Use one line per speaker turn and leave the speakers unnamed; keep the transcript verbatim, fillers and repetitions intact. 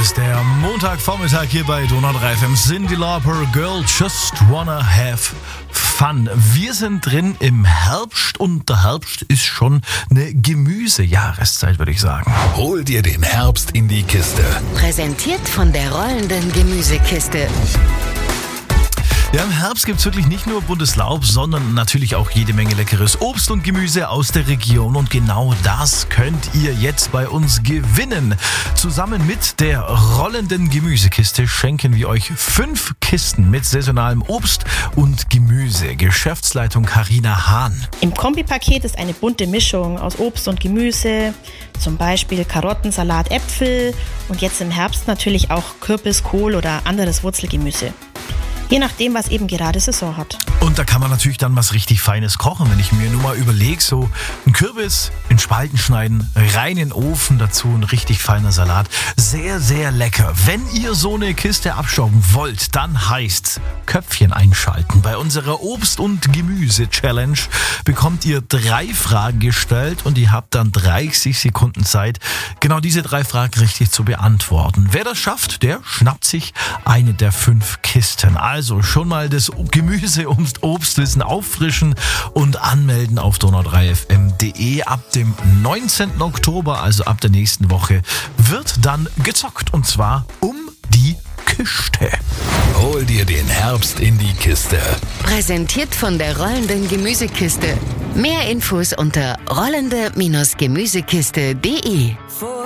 ist der Montagvormittag hier bei Donau drei F M. Cyndi Lauper, Girl Just Wanna Have Fun. Wir sind drin im Herbst und der Herbst ist schon eine Gemüsejahreszeit, würde ich sagen.
Hol dir den Herbst in die Kiste.
Präsentiert von der rollenden Gemüsekiste.
Ja, im Herbst gibt es wirklich nicht nur buntes Laub, sondern natürlich auch jede Menge leckeres Obst und Gemüse aus der Region. Und genau das könnt ihr jetzt bei uns gewinnen. Zusammen mit der rollenden Gemüsekiste schenken wir euch fünf Kisten mit saisonalem Obst und Gemüse. Geschäftsleitung Carina Hahn.
Im Kombipaket ist eine bunte Mischung aus Obst und Gemüse, zum Beispiel Karotten, Salat, Äpfel und jetzt im Herbst natürlich auch Kürbis, Kohl oder anderes Wurzelgemüse. Je nachdem, was eben gerade Saison hat.
Und da kann man natürlich dann was richtig Feines kochen. Wenn ich mir nur mal überlege, so ein Kürbis in Spalten schneiden, rein in den Ofen, dazu ein richtig feiner Salat. Sehr, sehr lecker. Wenn ihr so eine Kiste abstauben wollt, dann heißt's Köpfchen einschalten. Bei unserer Obst- und Gemüse-Challenge bekommt ihr drei Fragen gestellt und ihr habt dann dreißig Sekunden Zeit, genau diese drei Fragen richtig zu beantworten. Wer das schafft, der schnappt sich eine der fünf Kisten. Also schon mal das Gemüse- und Obstwissen auffrischen und anmelden auf donau drei f m punkt d e. Ab dem neunzehnten Oktober, also ab der nächsten Woche, wird dann gezockt und zwar um die Kiste.
Hol dir den Herbst in die Kiste.
Präsentiert von der rollenden Gemüsekiste. Mehr Infos unter rollende Gemüsekiste punkt d e.